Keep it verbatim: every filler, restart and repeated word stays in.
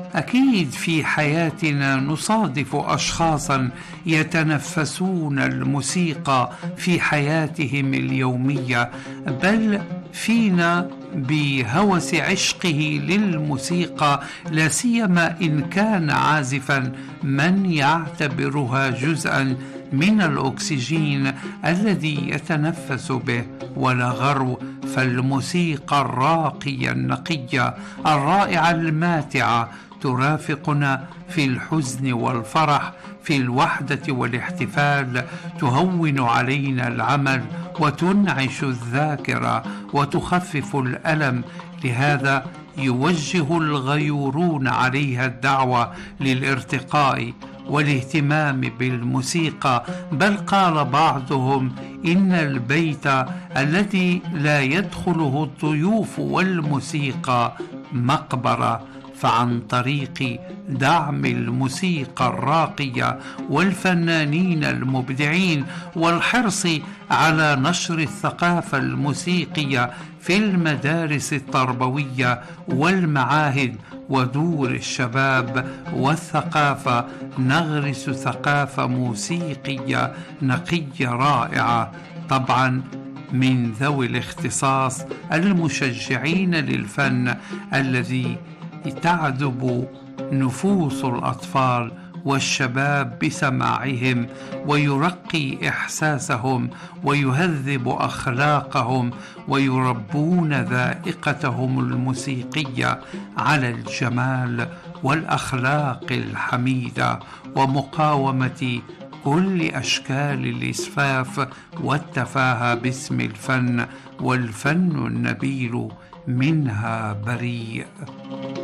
أكيد في حياتنا نصادف أشخاصا يتنفسون الموسيقى في حياتهم اليومية، بل فينا بهوس عشقه للموسيقى، لا سيما إن كان عازفا، من يعتبرها جزءا من الأكسجين الذي يتنفس به. ولا غرو، فالموسيقى الراقية النقية الرائعة الماتعة ترافقنا في الحزن والفرح، في الوحدة والاحتفال، تهون علينا العمل وتنعش الذاكرة وتخفف الألم. لهذا يوجه الغيورون عليها الدعوة للارتقاء والاهتمام بالموسيقى، بل قال بعضهم إن البيت الذي لا يدخله الضيوف والموسيقى مقبرة. فعن طريق دعم الموسيقى الراقية والفنانين المبدعين والحرص على نشر الثقافة الموسيقية في المدارس التربوية والمعاهد ودور الشباب والثقافة، نغرس ثقافة موسيقية نقية رائعة، طبعا من ذوي الاختصاص المشجعين للفن الذي تعذب نفوس الأطفال والشباب بسماعهم، ويرقي إحساسهم ويهذب أخلاقهم، ويربون ذائقتهم الموسيقية على الجمال والأخلاق الحميدة، ومقاومة كل أشكال الإسفاف والتفاهة باسم الفن، والفن النبيل منها بريء.